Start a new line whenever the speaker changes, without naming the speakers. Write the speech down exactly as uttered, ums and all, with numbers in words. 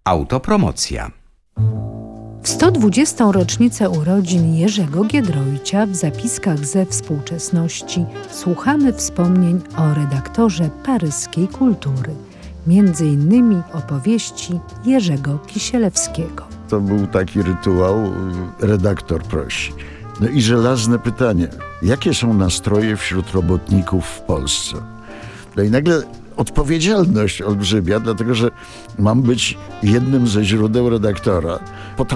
Autopromocja.
W sto dwudziestą rocznicę urodzin Jerzego Giedroycia w zapiskach ze współczesności słuchamy wspomnień o redaktorze paryskiej kultury, między innymi opowieści Jerzego Kisielewskiego.
To był taki rytuał, redaktor prosi. No i żelazne pytanie, jakie są nastroje wśród robotników w Polsce? No i nagle odpowiedzialność olbrzymia, dlatego że mam być jednym ze źródeł redaktora.